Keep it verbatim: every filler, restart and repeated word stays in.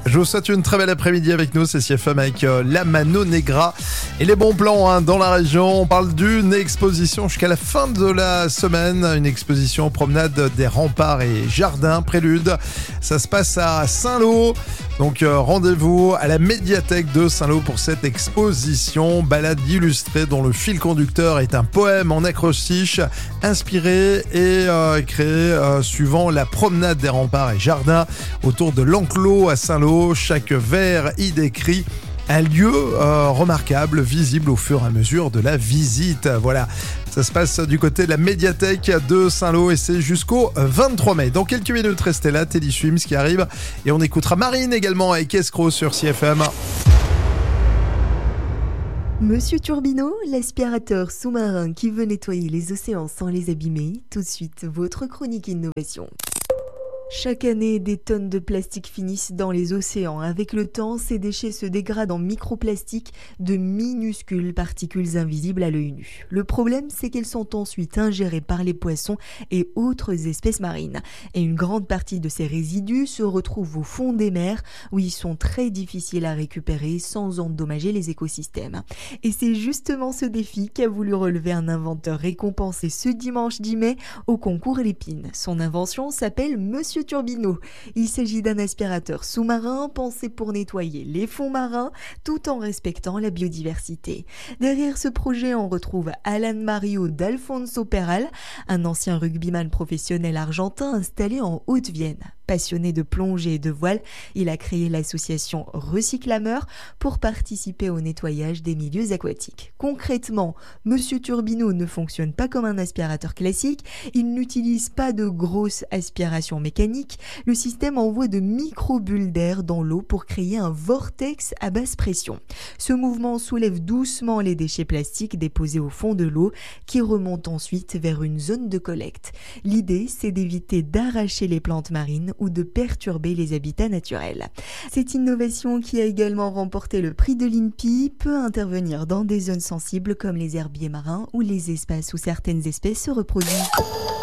Je vous souhaite une très belle après-midi avec nous, c'est C F M avec euh, la Mano Negra et les bons plans hein, dans la région. On parle d'une exposition jusqu'à la fin de la semaine, une exposition promenade des remparts et jardins prélude. Ça se passe à Saint-Lô, donc euh, rendez-vous à la médiathèque de Saint-Lô pour cette exposition. Balade illustrée dont le fil conducteur est un poème en acrostiche inspiré et euh, créé euh, suivant la promenade des remparts et jardins autour de l'enclos à Saint-Lô. Chaque vers y décrit un lieu euh, remarquable, visible au fur et à mesure de la visite. Voilà, ça se passe du côté de la médiathèque de Saint-Lô et c'est jusqu'au vingt-trois mai. Dans quelques minutes, restez là, Teddy Swims qui arrive et on écoutera Marine également avec Escroc sur C F M. Monsieur Turbino, l'aspirateur sous-marin qui veut nettoyer les océans sans les abîmer. Tout de suite, votre chronique innovation. Chaque année, des tonnes de plastique finissent dans les océans. Avec le temps, ces déchets se dégradent en microplastiques, de minuscules particules invisibles à l'œil nu. Le problème, c'est qu'elles sont ensuite ingérées par les poissons et autres espèces marines. Et une grande partie de ces résidus se retrouvent au fond des mers, où ils sont très difficiles à récupérer sans endommager les écosystèmes. Et c'est justement ce défi qu'a voulu relever un inventeur récompensé ce dimanche dix mai au concours Lépine. Son invention s'appelle Monsieur Turbino. Il s'agit d'un aspirateur sous-marin pensé pour nettoyer les fonds marins tout en respectant la biodiversité. Derrière ce projet, on retrouve Alan Mario d'Alfonso Peral, un ancien rugbyman professionnel argentin installé en Haute-Vienne. Passionné de plongée et de voile, il a créé l'association Recyclameur pour participer au nettoyage des milieux aquatiques. Concrètement, Monsieur Turbino ne fonctionne pas comme un aspirateur classique, il n'utilise pas de grosses aspirations mécaniques, le système envoie de micro-bulles d'air dans l'eau pour créer un vortex à basse pression. Ce mouvement soulève doucement les déchets plastiques déposés au fond de l'eau qui remontent ensuite vers une zone de collecte. L'idée, c'est d'éviter d'arracher les plantes marines ou de perturber les habitats naturels. Cette innovation, qui a également remporté le prix de l'I N P I, peut intervenir dans des zones sensibles comme les herbiers marins ou les espaces où certaines espèces se reproduisent.